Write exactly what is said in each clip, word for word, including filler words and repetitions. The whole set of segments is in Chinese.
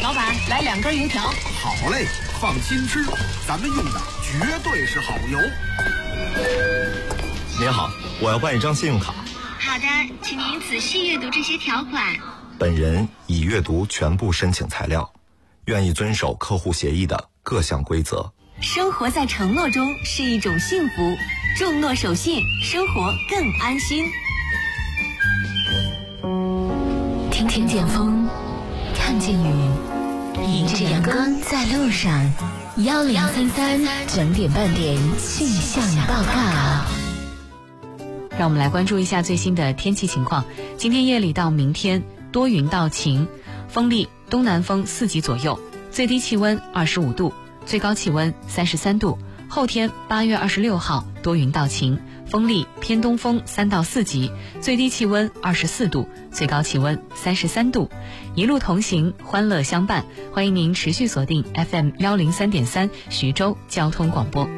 老板，来两根油条。 好嘞，放心吃，咱们用的绝对是好油。 您好，我要办一张信用卡。 好的，请您仔细阅读这些条款。 本人已阅读全部申请材料，愿意遵守客户协议的各项规则。 生活在承诺中是一种幸福，重诺守信，生活更安心。 听听见风，看见雨，迎着阳光在路上。幺零三三整点半点气象报告。 让我们来关注一下最新的天气情况。今天夜里到明天多云到晴，风力东南风四级左右，最低气温二十五度，最高气温三十三度。后天八月二十六号多云到晴，风力偏东风三到四级，最低气温二十四度，最高气温三十三度。一路同行，欢乐相伴，欢迎您持续锁定 F M 幺零三点三徐州交通广播。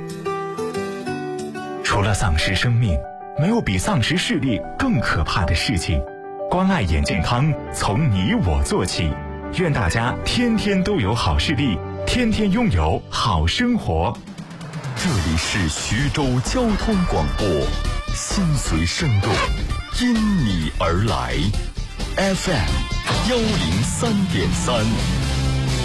除了丧失生命，没有比丧失视力更可怕的事情。关爱眼健康，从你我做起。愿大家天天都有好视力，天天拥有好生活。 这里是徐州交通广播，心随声动，因你而来 ，F M 幺零三点三。